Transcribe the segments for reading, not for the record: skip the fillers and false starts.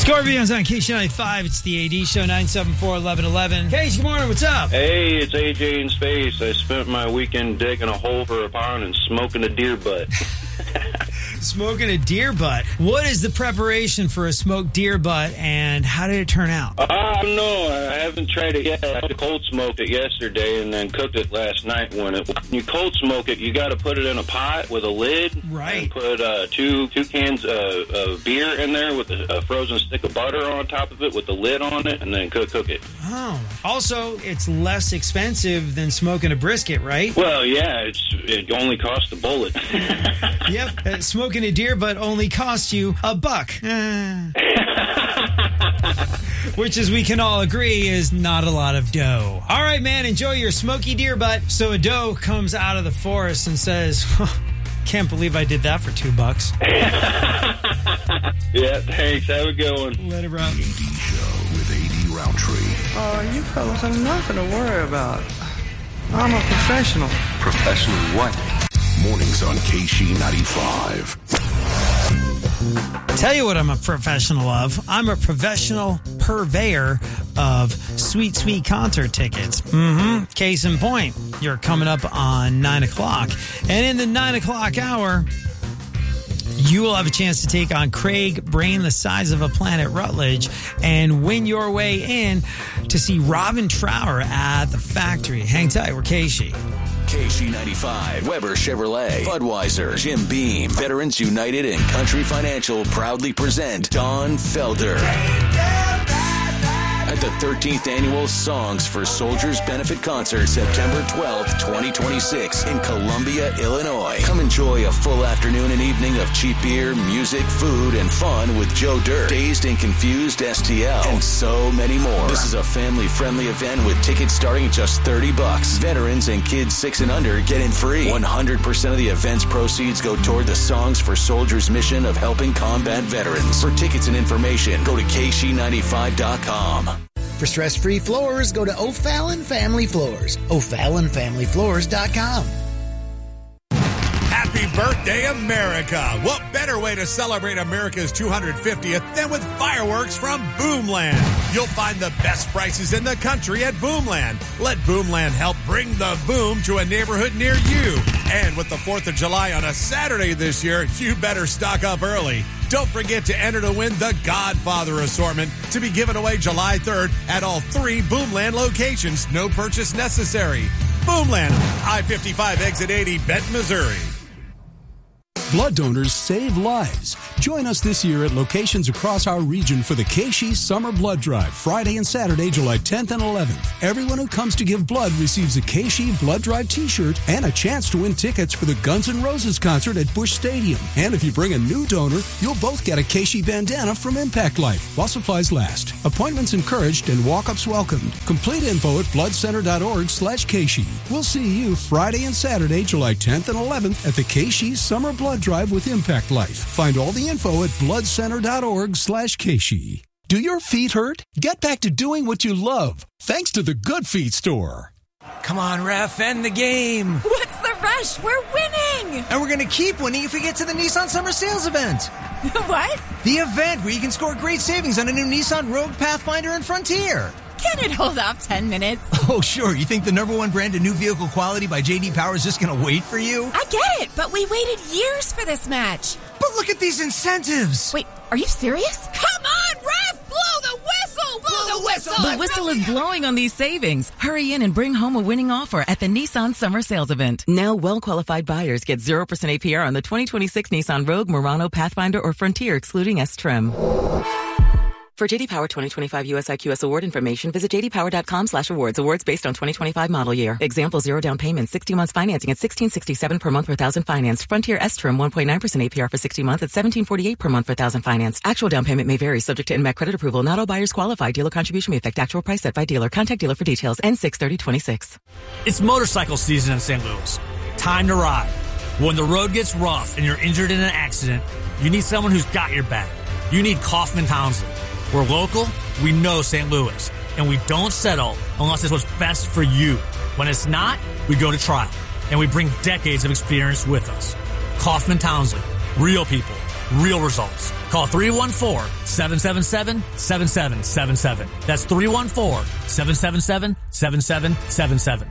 Scorpions on KC95. It's the AD Show, 974-1111. Case, good morning. What's up? Hey, it's AJ in space. I spent my weekend digging a hole for a pond and smoking a deer butt. Smoking a deer butt. What is the preparation for a smoked deer butt, and how did it turn out? I don't know. I haven't tried it yet. I cold smoked it yesterday and then cooked it last night. When you cold smoke it, you got to put it in a pot with a lid. Right. And put two cans of beer in there with a frozen stick of butter on top of it with the lid on it, and then cook it. Oh. Also, it's less expensive than smoking a brisket, right? Well, yeah. It only costs a bullet. Yep. Smoking a deer butt only costs you $1. Which, as we can all agree, is not a lot of dough. All right, man, enjoy your smoky deer butt. So a doe comes out of the forest and says, can't believe I did that for $2. Yeah, thanks. Have a good one. Let it run. AD Show with AD Roundtree. Oh, you fellas have nothing to worry about. I'm a professional. Professional what? Mornings on KC95. Tell you what I'm a professional of. I'm a professional purveyor of sweet, sweet concert tickets. Case in point, you're coming up on 9 o'clock. And in the 9 o'clock hour, you will have a chance to take on Craig, Brain the Size of a Planet Rutledge, and win your way in to see Robin Trower at the Factory. Hang tight, we're KC. KC95, Weber Chevrolet, Budweiser, Jim Beam, Veterans United, and Country Financial proudly present Don Felder at the 13th Annual Songs for Soldiers Benefit Concert, September 12th, 2026 in Columbia, Illinois. Come enjoy a full afternoon and evening of cheap beer, music, food, and fun with Joe Dirt, Dazed and Confused STL, and so many more. This is a family-friendly event with tickets starting at just $30. Veterans and kids 6 and under get in free. 100% of the event's proceeds go toward the Songs for Soldiers mission of helping combat veterans. For tickets and information, go to KC95.com. For stress-free floors, go to O'Fallon Family Floors. O'FallonFamilyFloors.com. Happy birthday, America! What better way to celebrate America's 250th than with fireworks from Boomland? You'll find the best prices in the country at Boomland. Let Boomland help bring the boom to a neighborhood near you. And with the 4th of July on a Saturday this year, you better stock up early. Don't forget to enter to win the Godfather assortment to be given away July 3rd at all 3 Boomland locations. No purchase necessary. Boomland, I-55 exit 80, Benton, Missouri. Blood donors save lives. Join us this year at locations across our region for the KC Summer Blood Drive, Friday and Saturday, July 10th and 11th. Everyone who comes to give blood receives a KC Blood Drive t-shirt and a chance to win tickets for the Guns N' Roses concert at Busch Stadium. And if you bring a new donor, you'll both get a KC bandana from Impact Life while supplies last. Appointments encouraged and walk-ups welcomed. Complete info at bloodcenter.org/KC. We'll see you Friday and Saturday, July 10th and 11th at the KC Summer Blood Drive with Impact Life. Find all the info at bloodcenter.org/KC. Do your feet hurt? Get back to doing what you love, thanks to the Good Feet store. Come on, ref, end the game. What's the rush? We're winning. And we're going to keep winning if we get to the Nissan Summer Sales Event. What? The event where you can score great savings on a new Nissan Rogue, Pathfinder, and Frontier. Can it hold off 10 minutes? Oh, sure. You think the #1 brand of new vehicle quality by J.D. Power is just going to wait for you? I get it, but we waited years for this match. But look at these incentives. Wait, are you serious? Come on, ref! Blow the whistle! Blow the whistle! The whistle is blowing on these savings. Hurry in and bring home a winning offer at the Nissan Summer Sales Event. Now, well-qualified buyers get 0% APR on the 2026 Nissan Rogue, Murano, Pathfinder, or Frontier, excluding S-Trim. For J.D. Power 2025 US IQS award information, visit jdpower.com/awards. Awards based on 2025 model year. Example, 0 down payment, 60 months financing at $1,667 per month per thousand financed. Frontier S-Trim, 1.9% APR for 60 months at $1,748 per month per thousand financed. Actual down payment may vary, subject to NMAC credit approval. Not all buyers qualify. Dealer contribution may affect actual price set by dealer. Contact dealer for details. N6/30/26. It's motorcycle season in St. Louis. Time to ride. When the road gets rough and you're injured in an accident, you need someone who's got your back. You need Kaufman Townsley. We're local, we know St. Louis, and we don't settle unless it's what's best for you. When it's not, we go to trial, and we bring decades of experience with us. Kaufman Townsley, real people, real results. Call 314-777-7777. That's 314-777-7777.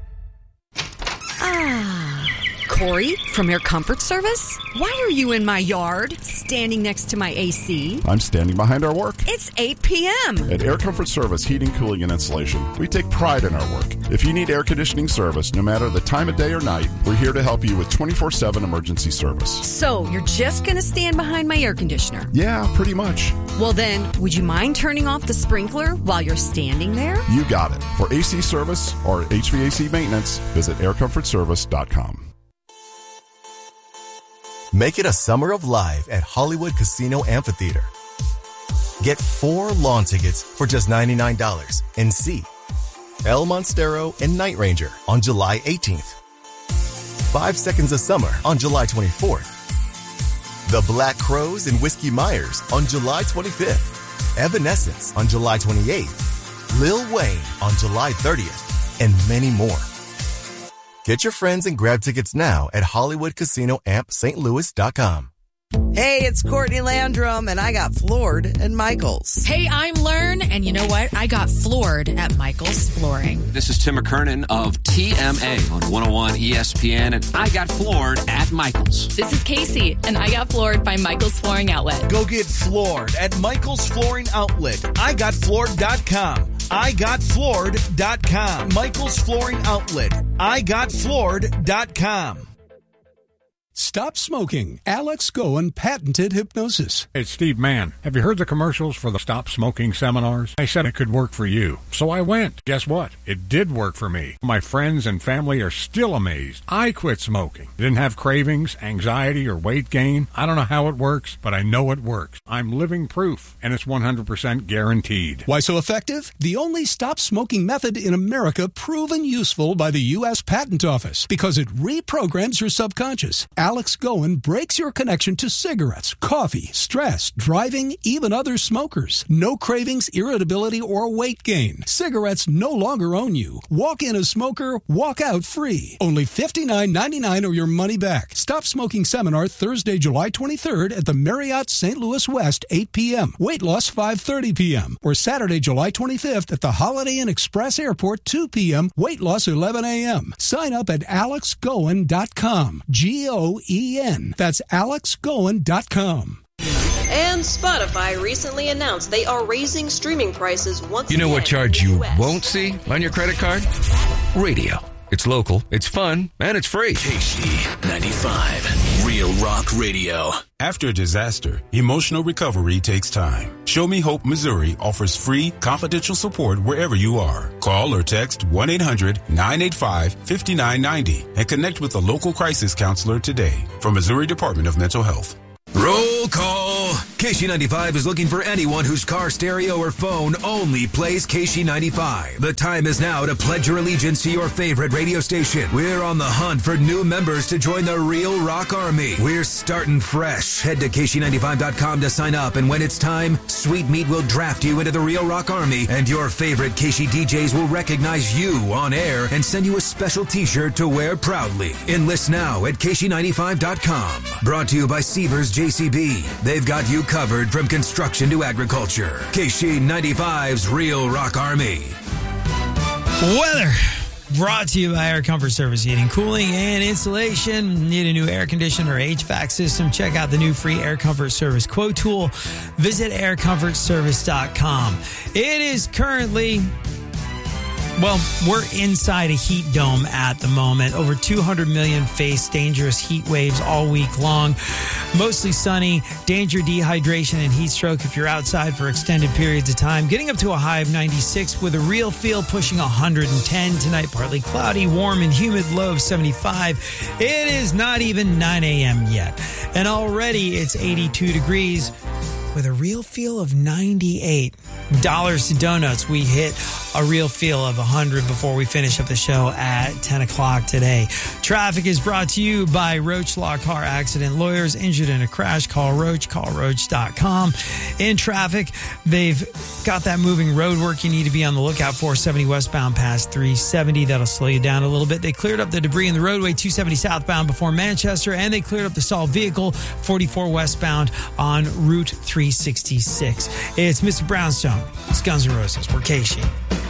Corey from Air Comfort Service? Why are you in my yard, standing next to my AC? I'm standing behind our work. It's 8 p.m. At Air Comfort Service Heating, Cooling, and Insulation, we take pride in our work. If you need air conditioning service, no matter the time of day or night, we're here to help you with 24/7 emergency service. So, you're just going to stand behind my air conditioner? Yeah, pretty much. Well then, would you mind turning off the sprinkler while you're standing there? You got it. For AC service or HVAC maintenance, visit aircomfortservice.com. Make it a summer of live at Hollywood Casino Amphitheater. Get 4 lawn tickets for just $99 and see El Monstero and Night Ranger on July 18th. 5 Seconds of Summer on July 24th. The Black Crowes and Whiskey Myers on July 25th. Evanescence on July 28th. Lil Wayne on July 30th. And many more. Get your friends and grab tickets now at HollywoodCasinoAmpSt.Louis.com. Hey, it's Courtney Landrum, and I got floored at Michael's. Hey, I'm Learn, and you know what? I got floored at Michael's Flooring. This is Tim McKernan of TMA on 101 ESPN, and I got floored at Michael's. This is Casey, and I got floored by Michael's Flooring Outlet. Go get floored at Michael's Flooring Outlet. IGotFloored.com. IGotFloored.com. Michael's Flooring Outlet. IGotFloored.com. Stop smoking. Alex Goen patented hypnosis. It's Steve Mann. Have you heard the commercials for the Stop Smoking seminars? I said it could work for you. So I went. Guess what? It did work for me. My friends and family are still amazed. I quit smoking. Didn't have cravings, anxiety, or weight gain. I don't know how it works, but I know it works. I'm living proof, and it's 100% guaranteed. Why so effective? The only stop smoking method in America proven useful by the U.S. Patent Office because it reprograms your subconscious. Alex Goen breaks your connection to cigarettes, coffee, stress, driving, even other smokers. No cravings, irritability, or weight gain. Cigarettes no longer own you. Walk in a smoker, walk out free. Only $59.99 or your money back. Stop Smoking Seminar Thursday, July 23rd at the Marriott St. Louis West, 8 p.m. Weight loss 5:30 p.m. Or Saturday, July 25th at the Holiday Inn Express Airport, 2 p.m. Weight loss 11 a.m. Sign up at alexgoen.com. Goen. That's alexgoen.com. And Spotify recently announced they are raising streaming prices once again. You know what charge you won't see on your credit card? Radio. It's local, it's fun, and it's free. KC95, Real Rock Radio. After a disaster, emotional recovery takes time. Show Me Hope, Missouri offers free, confidential support wherever you are. Call or text 1-800-985-5990 and connect with a local crisis counselor today from Missouri Department of Mental Health. Roll call. KC95 is looking for anyone whose car stereo or phone only plays KC95. The time is now to pledge your allegiance to your favorite radio station. We're on the hunt for new members to join the Real Rock Army. We're starting fresh. Head to KC95.com to sign up, and when it's time, Sweet Meat will draft you into the Real Rock Army, and your favorite KC DJs will recognize you on air and send you a special t-shirt to wear proudly. Enlist now at KC95.com. Brought to you by Seavers JCB. They've got you covered from construction to agriculture. KC95's Real Rock Army. Weather brought to you by Air Comfort Service Heating, Cooling, and Installation. Need a new air conditioner or HVAC system? Check out the new free Air Comfort Service quote tool. Visit aircomfortservice.com. It is currently... Well, we're inside a heat dome at the moment. Over 200 million face dangerous heat waves all week long. Mostly sunny, danger dehydration and heat stroke if you're outside for extended periods of time. Getting up to a high of 96 with a real feel pushing 110 tonight. Partly cloudy, warm and humid, low of 75. It is not even 9 a.m. yet. And already it's 82 degrees with a real feel of 98. Dollars to Donuts, we hit a real feel of 100 before we finish up the show at 10 o'clock today. Traffic is brought to you by Roach Law Car Accident Lawyers. Injured in a crash, call Roach, callroach.com. In traffic, they've got that moving road work you need to be on the lookout for. 70 westbound past 370. That'll slow you down a little bit. They cleared up the debris in the roadway 270 southbound before Manchester, and they cleared up the stalled vehicle 44 westbound on Route 366. It's Mr. Brownstone. It's Guns N' Roses. We're K-Shi.